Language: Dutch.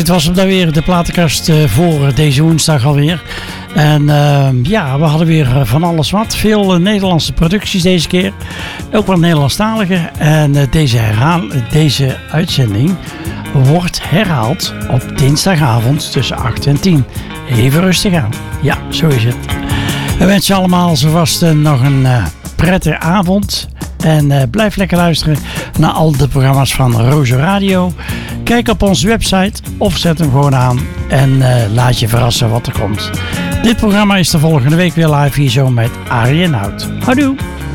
Dit was hem dan weer, de platenkast voor deze woensdag alweer. En ja, we hadden weer van alles wat. Veel Nederlandse producties deze keer. Ook wat Nederlandstalige. En deze uitzending wordt herhaald op dinsdagavond tussen 8 en 10. Even rustig aan. Ja, zo is het. We wensen je allemaal alvast nog een prettige avond. En blijf lekker luisteren naar al de programma's van Rozo Radio. Kijk op onze website of zet hem gewoon aan. En laat je verrassen wat er komt. Dit programma is de volgende week weer live hier zo met Arie en Hout. Houdoe!